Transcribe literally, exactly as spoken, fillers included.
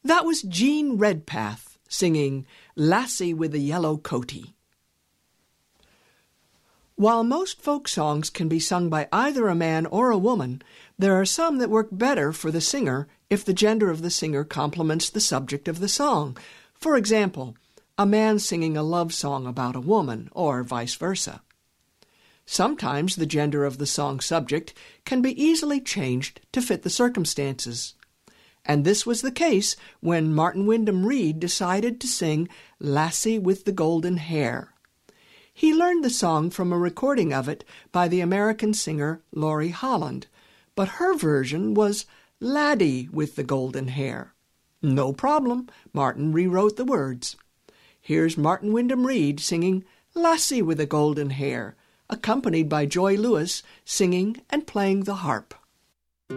That was Jean Redpath singing Lassie with the Yellow Coatie. While most folk songs can be sung by either a man or a woman, there are some that work better for the singer if the gender of the singer complements the subject of the song. For example, a man singing a love song about a woman, or vice versa. Sometimes the gender of the song subject can be easily changed to fit the circumstances. And this was the case when Martin Wyndham Reed decided to sing Lassie with the Golden Hair. He learned the song from a recording of it by the American singer Laurie Holland, but her version was Laddie with the Golden Hair. No problem, Martin rewrote the words. Here's Martin Wyndham Reed singing Lassie with the Golden Hair, accompanied by Joy Lewis singing and playing the harp.